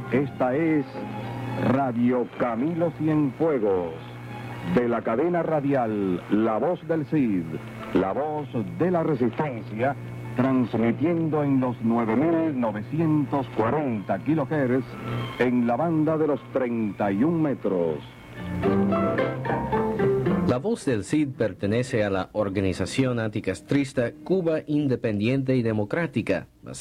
Esta es Radio Camilo Cienfuegos, de la cadena radial La Voz del Cid, la voz de la resistencia, transmitiendo en los 9.940 kHz en la banda de los 31 metros. La Voz del Cid pertenece a la organización anticastrista Cuba Independiente y Democrática,